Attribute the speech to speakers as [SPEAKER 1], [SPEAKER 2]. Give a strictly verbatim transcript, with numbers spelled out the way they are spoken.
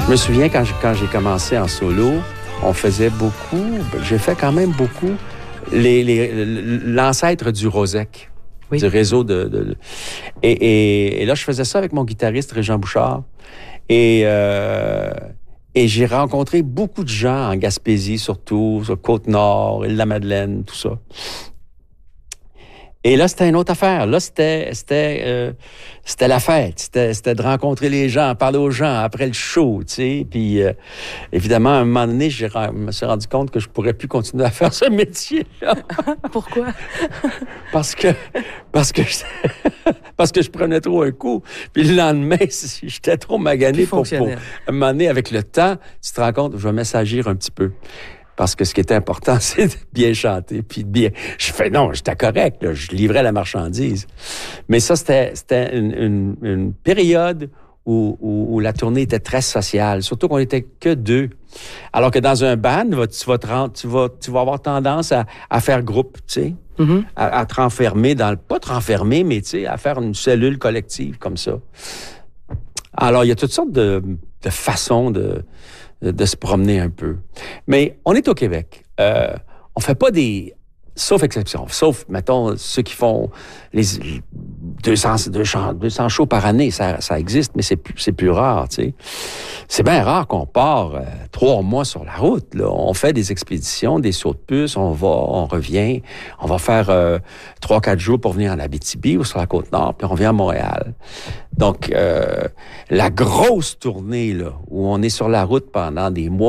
[SPEAKER 1] Je me souviens quand, quand j'ai commencé en solo, on faisait beaucoup, j'ai fait quand même beaucoup les, les, l'ancêtre du Rosec, oui. du réseau de... de, de et, et, et là, je faisais ça avec mon guitariste Régent Bouchard. Et, euh, et j'ai rencontré beaucoup de gens en Gaspésie, surtout, sur Côte-Nord, Île-de-la-Madeleine, tout ça. Et là, c'était une autre affaire. Là, c'était c'était euh, c'était la fête. C'était, c'était de rencontrer les gens, parler aux gens après le show, tu sais. Puis, euh, évidemment, à un moment donné, je me suis rendu compte que je pourrais plus continuer à faire ce métier-là.
[SPEAKER 2] Pourquoi?
[SPEAKER 1] Parce que parce que je, parce que je prenais trop un coup. Puis le lendemain, j'étais trop magané pour, pour... À un moment donné, avec le temps, tu te rends compte, je vais m'assagir un petit peu. Parce que ce qui était important, c'est de bien chanter, puis de bien... Je fais non, j'étais correct, là, je livrais la marchandise. Mais ça, c'était, c'était une, une, une période où, où, où la tournée était très sociale, surtout qu'on était que deux. Alors que dans un band, tu vas te rendre, tu vas, tu vas avoir tendance à, à faire groupe, tu sais, mm-hmm. à, à te renfermer dans le... Pas te renfermer, mais tu sais, à faire une cellule collective comme ça. Alors, il y a toutes sortes de, de façons de... de se promener un peu. Mais on est au Québec. Euh, on fait pas des... Sauf exception. Sauf, mettons, ceux qui font les deux cents, deux cents, deux cents shows par année. Ça, ça existe, mais c'est plus, c'est plus rare, tu sais. C'est bien rare qu'on part euh, trois mois sur la route, là. On fait des expéditions, des sauts de puce, on va, on revient. On va faire euh, trois, quatre jours pour venir en Abitibi ou sur la Côte-Nord, puis on revient à Montréal. Donc, euh, la grosse tournée, là, où on est sur la route pendant des mois,